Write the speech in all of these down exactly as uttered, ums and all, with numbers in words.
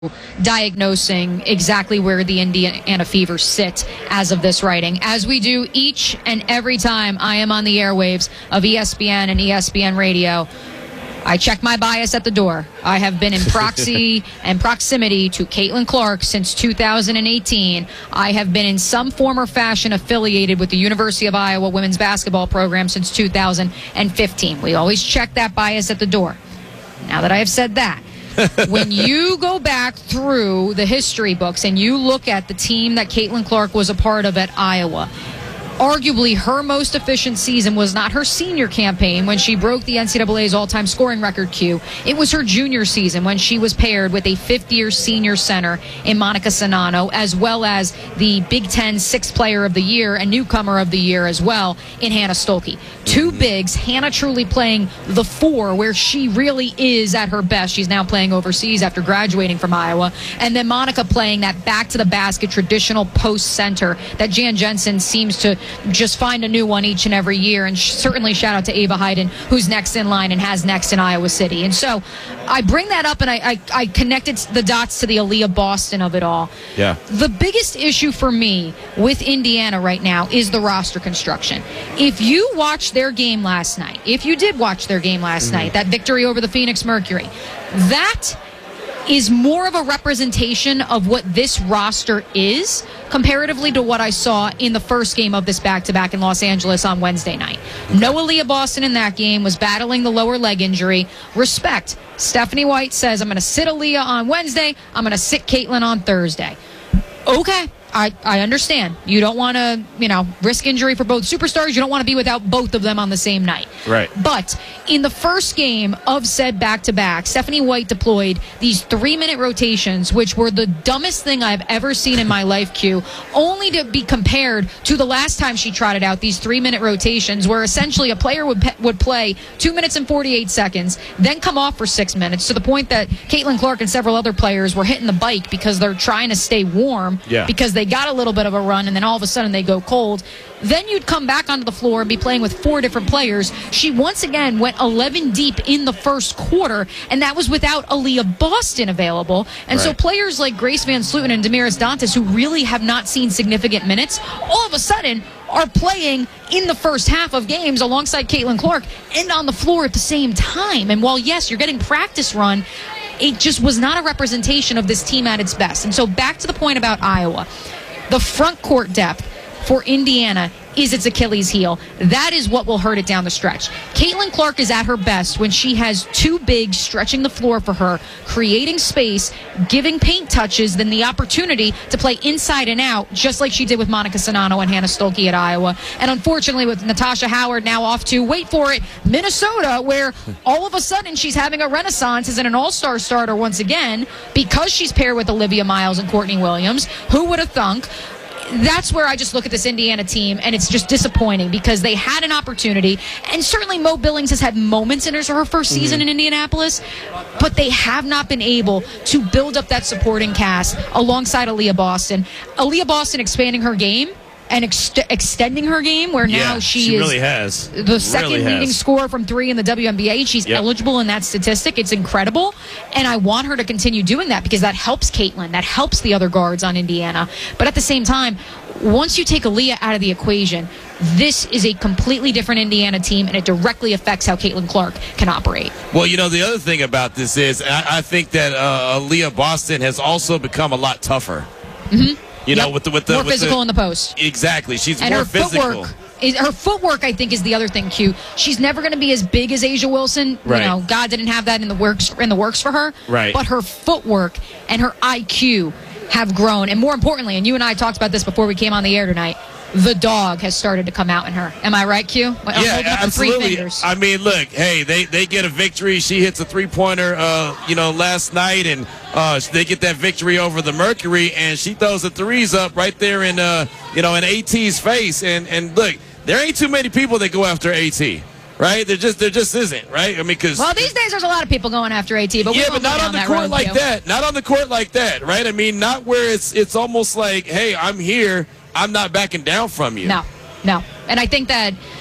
diagnosing exactly where the Indiana Fever sit as of this writing, as we do each and every time I am on the airwaves of E S P N and E S P N Radio. I check my bias at the door. I have been in proxy and proximity to Caitlin Clark since two thousand eighteen. I have been in some form or fashion affiliated with the University of Iowa women's basketball program since two thousand fifteen. We always check that bias at the door. Now that I have said that, when you go back through the history books and you look at the team that Caitlin Clark was a part of at Iowa, arguably her most efficient season was not her senior campaign when she broke the N C double A's all-time scoring record queue. It was her junior season when she was paired with a fifth-year senior center in Monica Czinano, as well as the Big Ten Sixth Player of the Year and Newcomer of the Year as well in Hannah Stolke. Two bigs, Hannah truly playing the four where she really is at her best. She's now playing overseas after graduating from Iowa. And then Monica playing that back-to-the-basket traditional post center that Jan Jensen seems to just find a new one each and every year. And certainly shout out to Ava Hayden, who's next in line and has next in Iowa City. And so I bring that up, and I, I, I connected the dots to the Aaliyah Boston of it all. Yeah. The biggest issue for me with Indiana right now is the roster construction. If you watch their game last night, if you did watch their game last mm-hmm. night, that victory over the Phoenix Mercury, that is more of a representation of what this roster is comparatively to what I saw in the first game of this back-to-back in Los Angeles on Wednesday night. No Aaliyah Boston in that game, was battling the lower leg injury. Respect. Stephanie White says, I'm going to sit Aaliyah on Wednesday, I'm going to sit Caitlin on Thursday. Okay. I, I understand. You don't want to, you know, risk injury for both superstars. You don't want to be without both of them on the same night. Right. But in the first game of said back-to-back, Stephanie White deployed these three-minute rotations, which were the dumbest thing I've ever seen in my life, Q, only to be compared to the last time she trotted out these three-minute rotations, where essentially a player would pe- would play two minutes and forty-eight seconds, then come off for six minutes, to the point that Caitlin Clark and several other players were hitting the bike because they're trying to stay warm yeah. because they They got a little bit of a run, and then all of a sudden they go cold. Then you'd come back onto the floor and be playing with four different players. She once again went eleven deep in the first quarter, and that was without Aaliyah Boston available. And right. so players like Grace Van Sluten and Damaris Dantas, who really have not seen significant minutes, all of a sudden are playing in the first half of games alongside Caitlin Clark and on the floor at the same time. And while, yes, you're getting practice run, it just was not a representation of this team at its best. And so back to the point about Iowa. The front court depth for Indiana is its Achilles heel. That is what will hurt it down the stretch. Caitlin Clark is at her best when she has two bigs stretching the floor for her, creating space, giving paint touches, then the opportunity to play inside and out, just like she did with Monica Czinano and Hannah Stolke at Iowa. And unfortunately, with Natasha Howard now off to, wait for it, Minnesota, where all of a sudden she's having a renaissance as an all-star starter once again because she's paired with Olivia Miles and Courtney Williams. Who would have thunk? That's where I just look at this Indiana team, and it's just disappointing because they had an opportunity, and certainly Mo Billings has had moments in her first season mm-hmm. in Indianapolis, but they have not been able to build up that supporting cast alongside Aaliyah Boston. Aaliyah Boston expanding her game and ex- extending her game, where now yeah, she, she is really has. the second really leading has. scorer from three in the W N B A. She's yep. eligible in that statistic. It's incredible, and I want her to continue doing that because that helps Caitlin. That helps the other guards on Indiana. But at the same time, once you take Aaliyah out of the equation, this is a completely different Indiana team, and it directly affects how Caitlin Clark can operate. Well, you know, the other thing about this is I, I think that uh, Aaliyah Boston has also become a lot tougher. Mm-hmm. You yep. know, with the with the more with physical the, in the post. Exactly, she's and more her physical. Footwork is, her footwork, I think, is the other thing. Q. She's never going to be as big as Asia Wilson. Right. You know, God didn't have that in the works in the works for her. Right. But her footwork and her I Q have grown, and more importantly, and you and I talked about this before we came on the air tonight, the dog has started to come out in her. Am I right, Q? I'm yeah, absolutely. I mean, look, hey, they, they get a victory. She hits a three-pointer, uh, you know, last night, and uh, they get that victory over the Mercury, and she throws the threes up right there in, uh, you know, in AT's face. And, and look, there ain't too many people that go after AT. Right? There just there just isn't, right? I mean, because well, these days there's a lot of people going after AT, but yeah, we but not on the that court road, like too. that. Not on the court like that, right? I mean, not where it's it's almost like, hey, I'm here, I'm not backing down from you. No, no, and I think that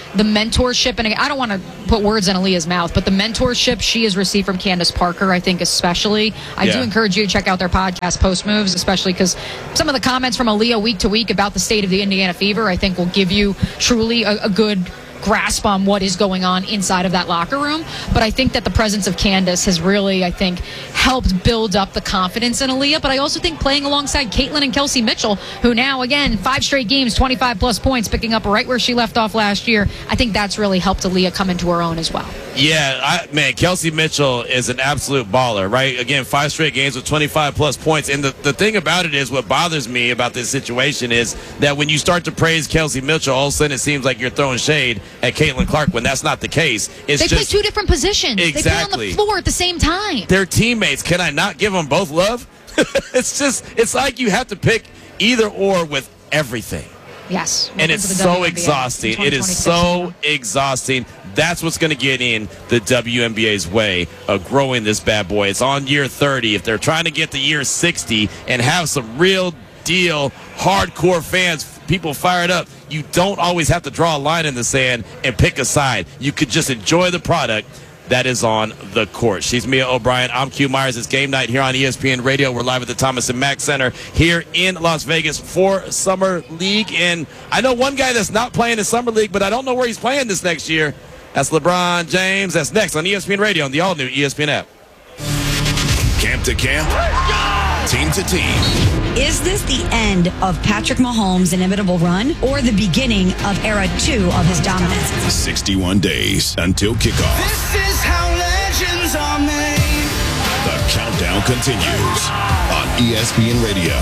the mentorship, and I don't want to put words in Aaliyah's mouth, but the mentorship she has received from Candace Parker, I think especially. I yeah. do encourage you to check out their podcast, Post Moves, especially because some of the comments from Aaliyah week to week about the state of the Indiana Fever, I think will give you truly a, a good grasp on what is going on inside of that locker room. But I think that the presence of Candace has really, I think, helped build up the confidence in Aaliyah. But I also think playing alongside Caitlin and Kelsey Mitchell, who now, again, five straight games, twenty-five plus points, picking up right where she left off last year, I think that's really helped Aaliyah come into her own as well. Yeah, I, man, Kelsey Mitchell is an absolute baller, right? Again, five straight games with twenty-five plus points. And the, the thing about it is, what bothers me about this situation is that when you start to praise Kelsey Mitchell, all of a sudden it seems like you're throwing shade at Caitlin Clark when that's not the case. It's they just, play two different positions. Exactly. They play on the floor at the same time. They're teammates. Can I not give them both love? It's just, it's like you have to pick either or with everything. Yes. And it's so exhausting. It is so exhausting. That's what's going to get in the W N B A's way of growing this bad boy. It's on year thirty. If they're trying to get to year sixty and have some real deal hardcore fans, people fired up, you don't always have to draw a line in the sand and pick a side. You could just enjoy the product that is on the court. She's Mia O'Brien. I'm Q Myers. It's game night here on E S P N Radio. We're live at the Thomas and Mack Center here in Las Vegas for Summer League. And I know one guy that's not playing in Summer League, but I don't know where he's playing this next year. That's LeBron James. That's next on E S P N Radio on the all-new E S P N app. Camp to camp. Team to team. Is this the end of Patrick Mahomes' inimitable run or the beginning of era two of his dominance? sixty-one days until kickoff. This is how legends are made. The countdown continues on E S P N Radio.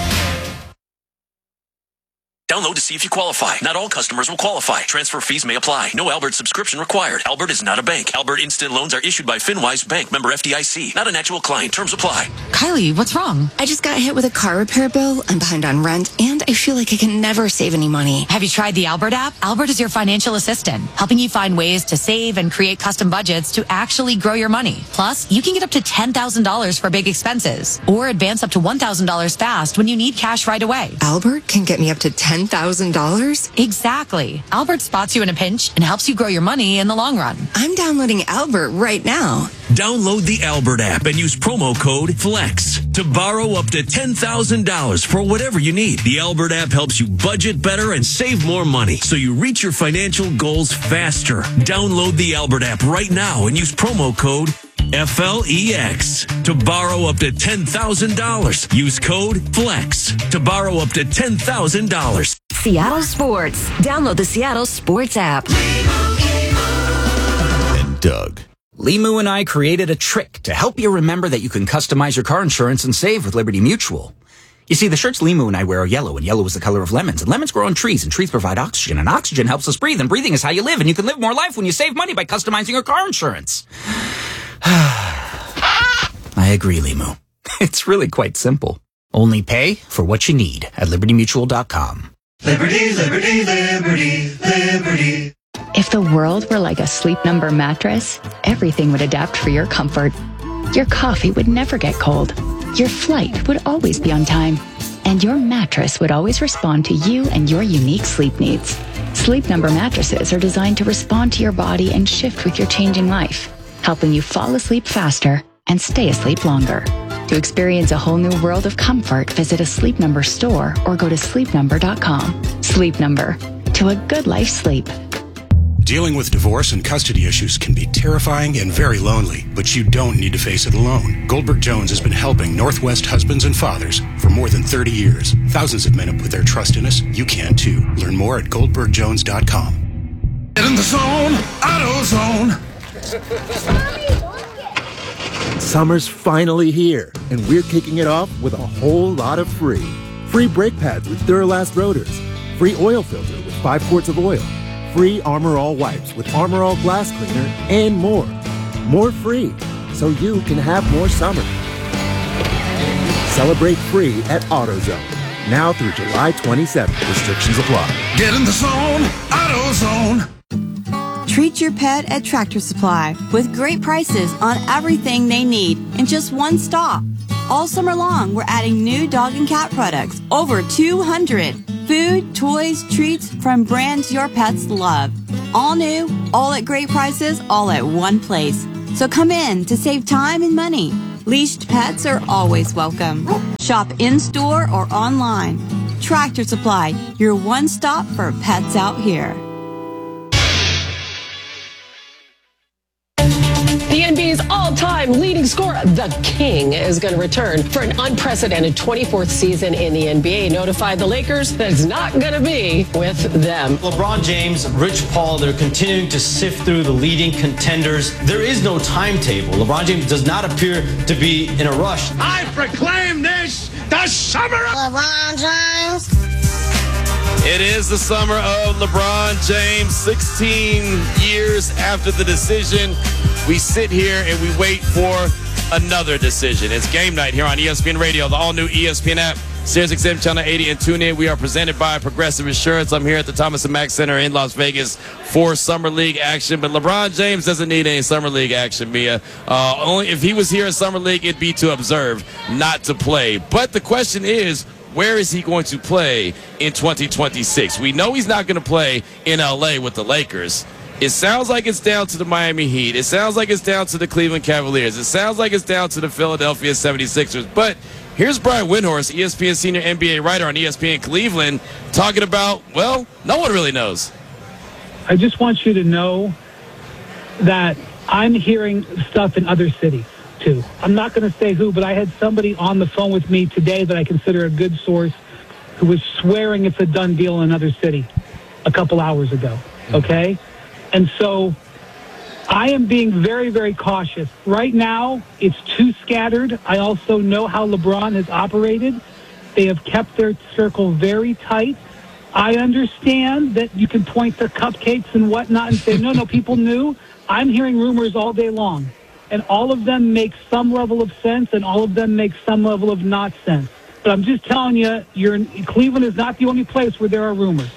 Download to see if you qualify. Not all customers will qualify. Transfer fees may apply. No Albert subscription required. Albert is not a bank. Albert Instant Loans are issued by FinWise Bank, member F D I C. Not an actual client. Terms apply. Kylie, what's wrong? I just got hit with a car repair bill. I'm behind on rent, and I feel like I can never save any money. Have you tried the Albert app? Albert is your financial assistant, helping you find ways to save and create custom budgets to actually grow your money. Plus, you can get up to ten thousand dollars for big expenses, or advance up to one thousand dollars fast when you need cash right away. Albert can get me up to ten thousand dollars? Exactly. Albert spots you in a pinch and helps you grow your money in the long run. I'm downloading Albert right now. Download the Albert app and use promo code FLEX to borrow up to ten thousand dollars for whatever you need. The Albert app helps you budget better and save more money so you reach your financial goals faster. Download the Albert app right now and use promo code F L E X to borrow up to ten thousand dollars. Use code FLEX to borrow up to ten thousand dollars. Seattle Sports. Download the Seattle Sports app. And Doug. Limu and I created a trick to help you remember that you can customize your car insurance and save with Liberty Mutual. You see, the shirts Limu and I wear are yellow, and yellow is the color of lemons, and lemons grow on trees, and trees provide oxygen, and oxygen helps us breathe, and breathing is how you live, and you can live more life when you save money by customizing your car insurance. I agree, Limu. It's really quite simple. Only pay for what you need at liberty mutual dot com. Liberty, liberty, liberty, liberty. If the world were like a Sleep Number mattress, everything would adapt for your comfort. Your coffee would never get cold. Your flight would always be on time. And your mattress would always respond to you and your unique sleep needs. Sleep Number mattresses are designed to respond to your body and shift with your changing life, helping you fall asleep faster and stay asleep longer. To experience a whole new world of comfort, visit a Sleep Number store or go to sleep number dot com. Sleep Number. To a good life sleep. Dealing with divorce and custody issues can be terrifying and very lonely, but you don't need to face it alone. Goldberg Jones has been helping Northwest husbands and fathers for more than thirty years. Thousands of men have put their trust in us. You can too. Learn more at goldberg jones dot com. Get in the zone, AutoZone. Summer's finally here, and we're kicking it off with a whole lot of free. Free brake pads with Duralast rotors. Free oil filter with five quarts of oil. Free Armor All wipes with Armor All glass cleaner, and more. More free, so you can have more summer. Celebrate free at AutoZone. Now through July twenty-seventh. Restrictions apply. Get in the zone, AutoZone. Treat your pet at Tractor Supply with great prices on everything they need in just one stop. All summer long, we're adding new dog and cat products, over two hundred. Food, toys, treats from brands your pets love. All new, all at great prices, all at one place. So come in to save time and money. Leashed pets are always welcome. Shop in-store or online. Tractor Supply, your one stop for pets out here. The N B A's all-time leading scorer, the King, is going to return for an unprecedented twenty-fourth season in the N B A. Notified the Lakers that it's not going to be with them. LeBron James, Rich Paul, they're continuing to sift through the leading contenders. There is no timetable. LeBron James does not appear to be in a rush. I proclaim this the summer of LeBron James. It is the summer of LeBron James. sixteen years after the decision, we sit here and we wait for another decision. It's game night here on E S P N Radio, the all-new E S P N app, Sirius X M Channel eighty, and tune in. We are presented by Progressive Insurance. I'm here at the Thomas and Mack Center in Las Vegas for Summer League action. But LeBron James doesn't need any Summer League action, Mia. Uh, only if he was here in Summer League, it'd be to observe, not to play. But the question is, where is he going to play in twenty twenty-six? We know he's not going to play in L A with the Lakers. It sounds like it's down to the Miami Heat. It sounds like it's down to the Cleveland Cavaliers. It sounds like it's down to the Philadelphia seventy-sixers. But here's Brian Windhorst, E S P N senior N B A writer on E S P N Cleveland, talking about, well, no one really knows. I just want you to know that I'm hearing stuff in other cities, too. I'm not going to say who, but I had somebody on the phone with me today that I consider a good source who was swearing it's a done deal in another city a couple hours ago, okay? And so I am being very, very cautious. Right now, it's too scattered. I also know how LeBron has operated. They have kept their circle very tight. I understand that you can point to cupcakes and whatnot and say, no, no, people knew. I'm hearing rumors all day long. And all of them make some level of sense, and all of them make some level of not sense. But I'm just telling you, you're in, Cleveland is not the only place where there are rumors.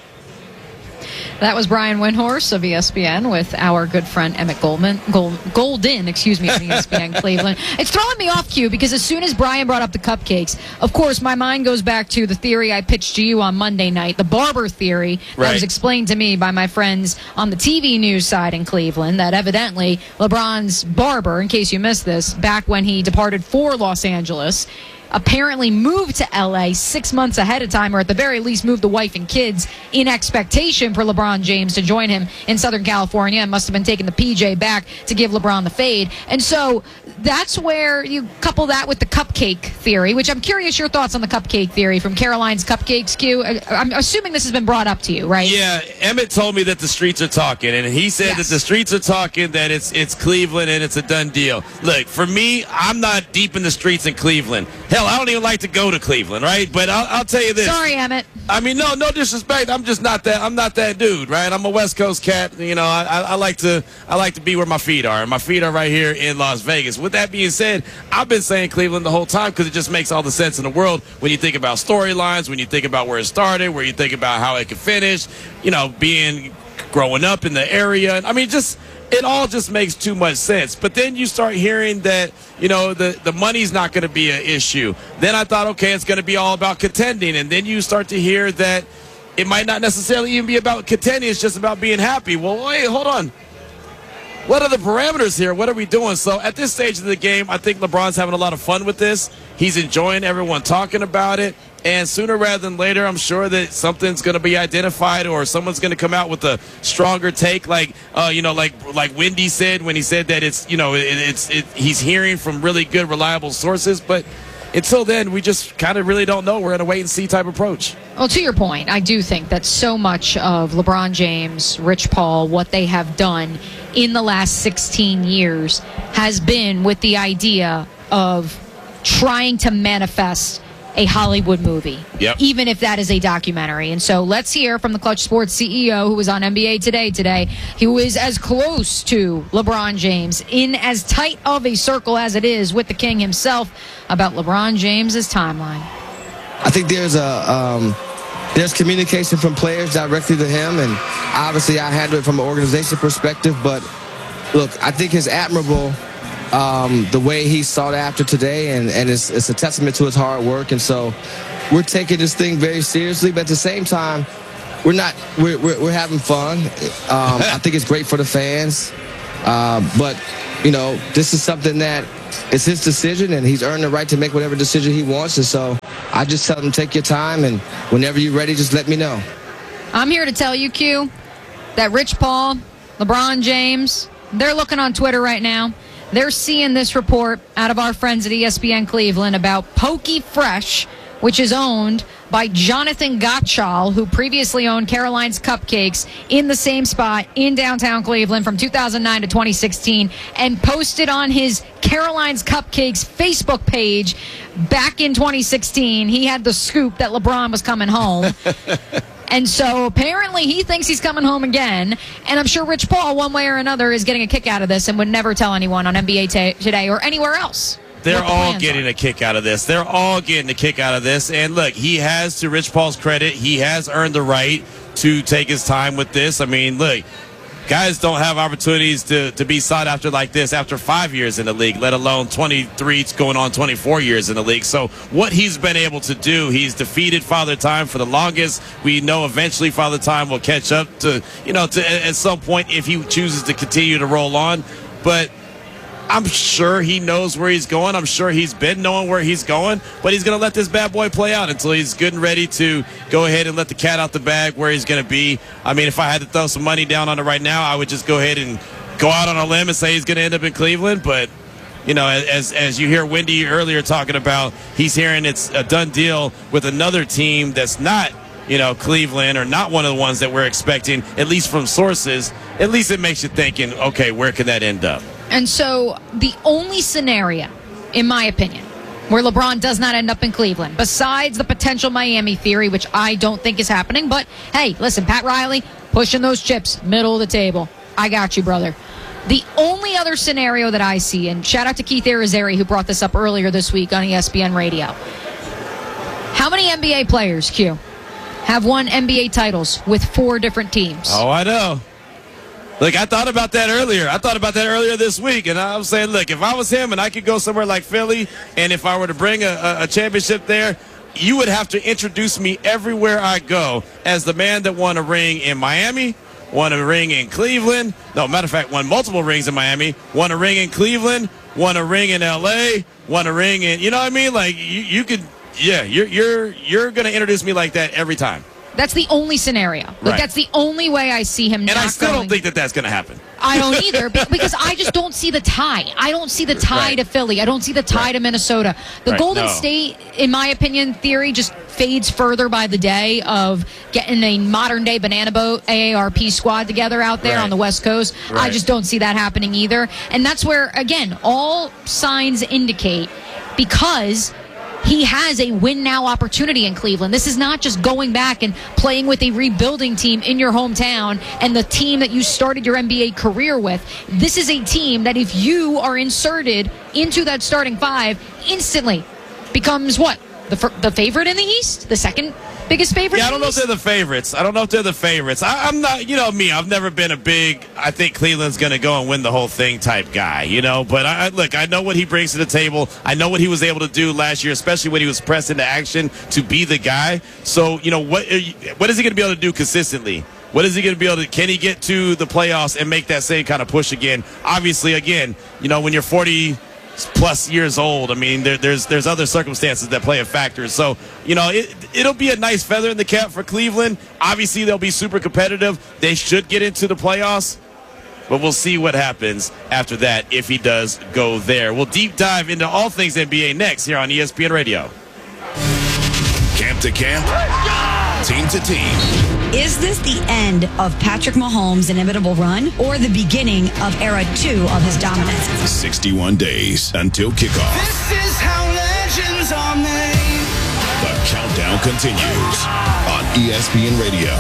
That was Brian Windhorst of E S P N with our good friend Emmett Goldman, Gold, Golden, excuse me, from E S P N Cleveland. It's throwing me off, Q, because as soon as Brian brought up the cupcakes, of course, my mind goes back to the theory I pitched to you on Monday night, the barber theory that Right. was explained to me by my friends on the T V news side in Cleveland, that evidently LeBron's barber, in case you missed this, back when he departed for Los Angeles, apparently moved to L A six months ahead of time, or at the very least moved the wife and kids in expectation for LeBron James to join him in Southern California, and must have been taking the P J back to give LeBron the fade. And so that's where you couple that with the cupcake theory, which I'm curious your thoughts on the cupcake theory from Caroline's Cupcakes, Q. I'm assuming this has been brought up to you, right? Yeah, Emmett told me that the streets are talking, and he said Yes. that the streets are talking, that it's it's Cleveland and it's a done deal. Look, for me, I'm not deep in the streets in Cleveland. Hell, I don't even like to go to Cleveland, right? But I'll, I'll tell you this. Sorry, Emmett. I mean, no, no disrespect. I'm just not that. I'm not that dude, right? I'm a West Coast cat. You know, I, I, I like to. I like to be where my feet are, and my feet are right here in Las Vegas. With that being said, I've been saying Cleveland the whole time because it just makes all the sense in the world when you think about storylines, when you think about where it started, where you think about how it could finish. You know, being growing up in the area. I mean, just. It all just makes too much sense. But then you start hearing that, you know, the, the money's not going to be an issue. Then I thought, okay, it's going to be all about contending. And then you start to hear that it might not necessarily even be about contending. It's just about being happy. Well, wait, hold on. What are the parameters here? What are we doing? So at this stage of the game, I think LeBron's having a lot of fun with this. He's enjoying everyone talking about it. And sooner rather than later, I'm sure that something's going to be identified, or someone's going to come out with a stronger take, like uh, you know, like like Wendy said when he said that it's you know it, it's it, he's hearing from really good, reliable sources. But until then, we just kind of really don't know. We're in a wait and see type approach. Well, to your point, I do think that so much of LeBron James, Rich Paul, what they have done in the last sixteen years has been with the idea of trying to manifest a Hollywood movie, yep. even if that is a documentary. And so let's hear from the Clutch Sports C E O, who was on N B A Today today, who is as close to LeBron James, in as tight of a circle as it is with the King himself, about LeBron James's timeline. I think there's a um, there's communication from players directly to him, and obviously I handle it from an organization perspective. But look, I think it's admirable um, the way he sought after today, and, and it's, it's a testament to his hard work. And so we're taking this thing very seriously, but at the same time, we're not we're we're, we're having fun. Um, I think it's great for the fans, uh, but you know, this is something that it's his decision, and he's earned the right to make whatever decision he wants. And so, I just tell him, take your time, and whenever you're ready, just let me know. I'm here to tell you, Q, that Rich Paul, LeBron James, they're looking on Twitter right now. They're seeing this report out of our friends at E S P N Cleveland about Pokey Fresh, which is owned by Jonathan Gottschall, who previously owned Caroline's Cupcakes in the same spot in downtown Cleveland from two thousand nine to twenty sixteen, and posted on his Caroline's Cupcakes Facebook page back in twenty sixteen. He had the scoop that LeBron was coming home. And so apparently he thinks he's coming home again. And I'm sure Rich Paul, one way or another, is getting a kick out of this and would never tell anyone on N B A t- Today or anywhere else. They're the all getting are. a kick out of this. They're all getting a kick out of this. And look, he has, to Rich Paul's credit, he has earned the right to take his time with this. I mean, look, guys don't have opportunities to, to be sought after like this after five years in the league, let alone twenty-three going on twenty-four years in the league. So what he's been able to do, he's defeated Father Time for the longest. We know eventually Father Time will catch up to, you know, to at some point if he chooses to continue to roll on. But I'm sure he knows where he's going. I'm sure he's been knowing where he's going, but he's going to let this bad boy play out until he's good and ready to go ahead and let the cat out the bag where he's going to be. I mean, if I had to throw some money down on it right now, I would just go ahead and go out on a limb and say he's going to end up in Cleveland. But, you know, as as you hear Wendy earlier talking about, he's hearing it's a done deal with another team that's not, you know, Cleveland, or not one of the ones that we're expecting, at least from sources. At least it makes you thinking, okay, where can that end up? And so the only scenario, in my opinion, where LeBron does not end up in Cleveland, besides the potential Miami theory, which I don't think is happening, but hey, listen, Pat Riley, pushing those chips, middle of the table. I got you, brother. The only other scenario that I see, and shout out to Keith Arizari, who brought this up earlier this week on E S P N Radio. How many N B A players, Q, have won N B A titles with four different teams? Oh, I know. Look, I thought about that earlier. I thought about that earlier this week, and I was saying, look, if I was him and I could go somewhere like Philly, and if I were to bring a, a, a championship there, you would have to introduce me everywhere I go as the man that won a ring in Miami, won a ring in Cleveland. No, matter of fact, won multiple rings in Miami, won a ring in Cleveland, won a ring in L A, won a ring in, you know what I mean? Like, you, you could, yeah, you're you're you're going to introduce me like that every time. That's the only scenario. Like, Right. That's the only way I see him. And not I still going. don't think that that's going to happen. I don't either, be- because I just don't see the tie. I don't see the tie Right. to Philly. I don't see the tie Right. to Minnesota. The Right, Golden no. State, in my opinion, theory just fades further by the day of getting a modern day banana boat A A R P squad together out there Right. on the West Coast. I Right. just don't see that happening either. And that's where, again, all signs indicate, because he has a win now opportunity in Cleveland. This is not just going back and playing with a rebuilding team in your hometown and the team that you started your N B A career with. This is a team that, if you are inserted into that starting five, instantly becomes what? The, fir- the favorite in the East? The second biggest favorite? Yeah, I in don't the know if East? they're the favorites. I don't know if they're the favorites. I, I'm not, you know me, I've never been a big, I think Cleveland's going to go and win the whole thing type guy, you know. But I, I look, I know what he brings to the table. I know what he was able to do last year, especially when he was pressed into action to be the guy. So, you know, what, what is he going to be able to do consistently? What is he going to be able to, can he get to the playoffs and make that same kind of push again? Obviously, again, you know, when you're forty plus years old, I mean, there, there's there's other circumstances that play a factor. So, you know, it, it'll be a nice feather in the cap for Cleveland. Obviously, they'll be super competitive. They should get into the playoffs, but we'll see what happens after that if he does go there. We'll deep dive into all things N B A next here on E S P N Radio. Camp to camp, team to team. Is this the end of Patrick Mahomes' inimitable run, or the beginning of era two of his dominance? sixty-one days until kickoff. This is how legends are made. The countdown continues on E S P N Radio.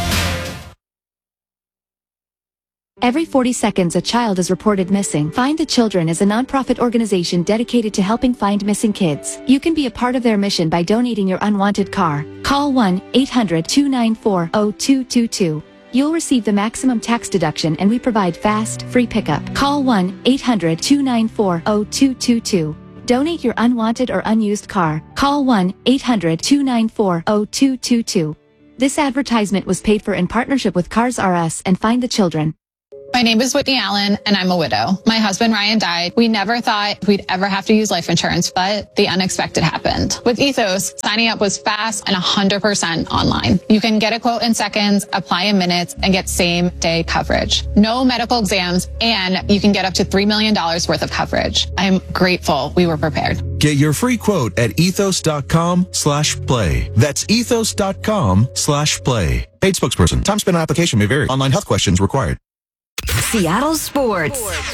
Every forty seconds, a child is reported missing. Find the Children is a nonprofit organization dedicated to helping find missing kids. You can be a part of their mission by donating your unwanted car. Call one eight hundred two nine four zero two two two. You'll receive the maximum tax deduction, and we provide fast, free pickup. Call one eight hundred two nine four zero two two two. Donate your unwanted or unused car. Call one eight hundred two nine four zero two two two. This advertisement was paid for in partnership with Cars R Us and Find the Children. My name is Whitney Allen, and I'm a widow. My husband, Ryan, died. We never thought we'd ever have to use life insurance, but the unexpected happened. With Ethos, signing up was fast and one hundred percent online. You can get a quote in seconds, apply in minutes, and get same-day coverage. No medical exams, and you can get up to three million dollars worth of coverage. I'm grateful we were prepared. Get your free quote at ethos.com slash play. That's ethos.com slash play. Paid spokesperson. Time spent on application may vary. Online health questions required. Seattle Sports.